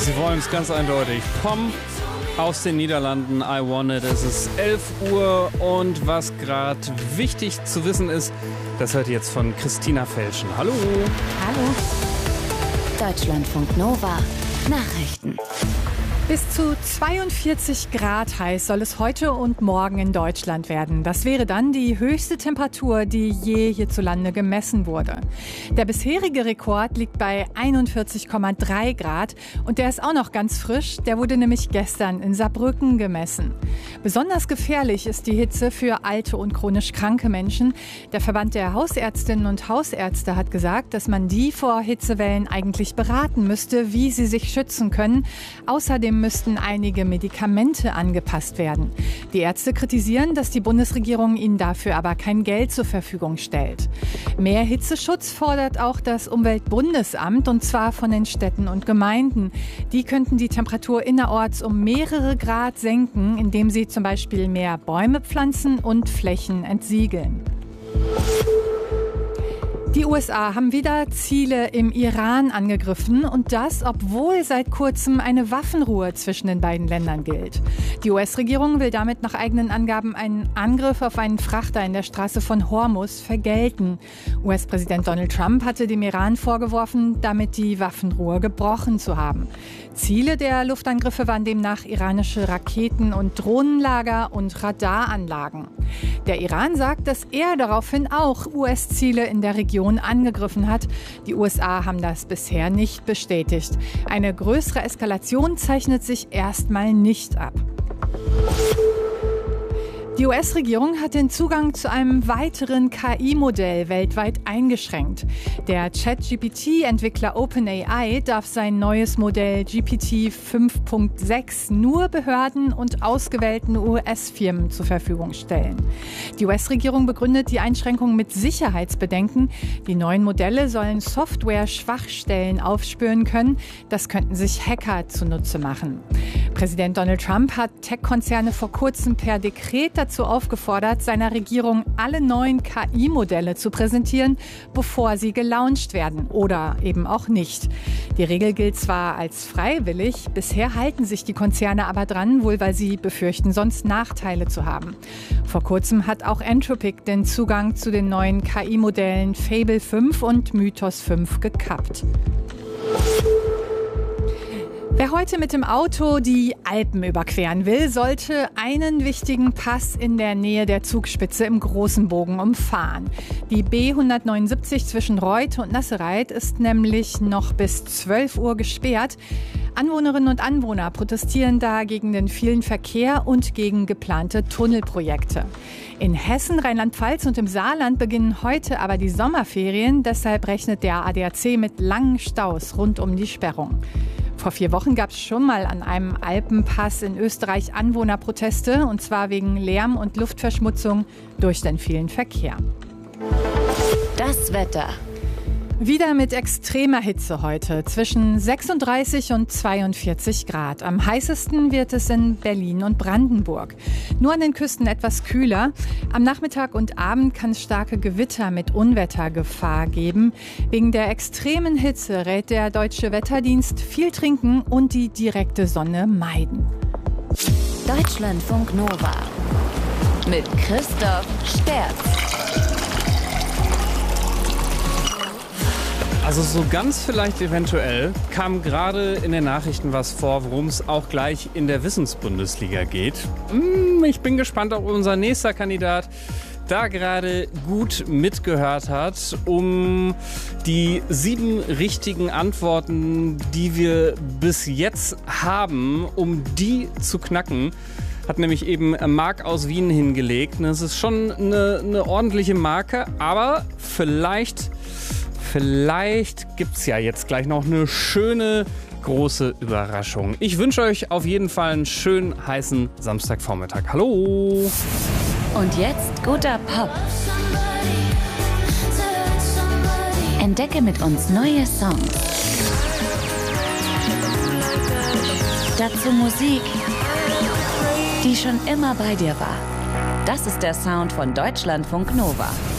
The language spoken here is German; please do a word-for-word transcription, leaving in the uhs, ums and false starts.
Sie wollen es ganz eindeutig. Pom aus den Niederlanden, I Want It. Es ist elf Uhr und was gerade wichtig zu wissen ist, das hört ihr jetzt von Christina Felschen. Hallo. Hallo. Deutschlandfunk Nova. Nachrichten. Bis zu zweiundvierzig Grad heiß soll es heute und morgen in Deutschland werden. Das wäre dann die höchste Temperatur, die je hierzulande gemessen wurde. Der bisherige Rekord liegt bei einundvierzig Komma drei Grad und der ist auch noch ganz frisch. Der wurde nämlich gestern in Saarbrücken gemessen. Besonders gefährlich ist die Hitze für alte und chronisch kranke Menschen. Der Verband der Hausärztinnen und Hausärzte hat gesagt, dass man die vor Hitzewellen eigentlich beraten müsste, wie sie sich schützen können. Außerdem müssten einige Medikamente angepasst werden. Die Ärzte kritisieren, dass die Bundesregierung ihnen dafür aber kein Geld zur Verfügung stellt. Mehr Hitzeschutz fordert auch das Umweltbundesamt, und zwar von den Städten und Gemeinden. Die könnten die Temperatur innerorts um mehrere Grad senken, indem sie zum Beispiel mehr Bäume pflanzen und Flächen entsiegeln. Die U S A haben wieder Ziele im Iran angegriffen, und das, obwohl seit kurzem eine Waffenruhe zwischen den beiden Ländern gilt. Die U S-Regierung will damit nach eigenen Angaben einen Angriff auf einen Frachter in der Straße von Hormuz vergelten. U S-Präsident Donald Trump hatte dem Iran vorgeworfen, damit die Waffenruhe gebrochen zu haben. Ziele der Luftangriffe waren demnach iranische Raketen- und Drohnenlager und Radaranlagen. Der Iran sagt, dass er daraufhin auch U S-Ziele in der Region angegriffen hat. Die U S A haben das bisher nicht bestätigt. Eine größere Eskalation zeichnet sich erstmal nicht ab. Die U S-Regierung hat den Zugang zu einem weiteren K I-Modell weltweit eingeschränkt. Der Chat-G P T-Entwickler OpenAI darf sein neues Modell G P T fünf Punkt sechs nur Behörden und ausgewählten U S-Firmen zur Verfügung stellen. Die U S-Regierung begründet die Einschränkung mit Sicherheitsbedenken. Die neuen Modelle sollen Software-Schwachstellen aufspüren können. Das könnten sich Hacker zunutze machen. Präsident Donald Trump hat Tech-Konzerne vor kurzem per Dekret dazu aufgefordert, seiner Regierung alle neuen K I-Modelle zu präsentieren, bevor sie gelauncht werden oder eben auch nicht. Die Regel gilt zwar als freiwillig, bisher halten sich die Konzerne aber dran, wohl weil sie befürchten, sonst Nachteile zu haben. Vor kurzem hat auch Anthropic den Zugang zu den neuen K I-Modellen Fable fünf und Mythos fünf gekappt. Wer heute mit dem Auto die Alpen überqueren will, sollte einen wichtigen Pass in der Nähe der Zugspitze im großen Bogen umfahren. Die B hundertneunundsiebzig zwischen Reut und Nassereit ist nämlich noch bis zwölf Uhr gesperrt. Anwohnerinnen und Anwohner protestieren da gegen den vielen Verkehr und gegen geplante Tunnelprojekte. In Hessen, Rheinland-Pfalz und im Saarland beginnen heute aber die Sommerferien. Deshalb rechnet der A D A C mit langen Staus rund um die Sperrung. Vor vier Wochen gab es schon mal an einem Alpenpass in Österreich Anwohnerproteste, und zwar wegen Lärm und Luftverschmutzung durch den vielen Verkehr. Das Wetter. Wieder mit extremer Hitze heute, zwischen sechsunddreißig und zweiundvierzig Grad. Am heißesten wird es in Berlin und Brandenburg. Nur an den Küsten etwas kühler. Am Nachmittag und Abend kann es starke Gewitter mit Unwettergefahr geben. Wegen der extremen Hitze rät der Deutsche Wetterdienst viel trinken und die direkte Sonne meiden. Deutschlandfunk Nova mit Christoph Sterz. Also so ganz vielleicht eventuell kam gerade in den Nachrichten was vor, worum es auch gleich in der Wissensbundesliga geht. Ich bin gespannt, ob unser nächster Kandidat da gerade gut mitgehört hat, um die sieben richtigen Antworten, die wir bis jetzt haben, um die zu knacken. Hat nämlich eben Marc aus Wien hingelegt. Das ist schon eine, eine ordentliche Marke, aber vielleicht... Vielleicht gibt es ja jetzt gleich noch eine schöne, große Überraschung. Ich wünsche euch auf jeden Fall einen schönen, heißen Samstagvormittag. Hallo! Und jetzt guter Pop. Entdecke mit uns neue Songs. Dazu Musik, die schon immer bei dir war. Das ist der Sound von Deutschlandfunk Nova.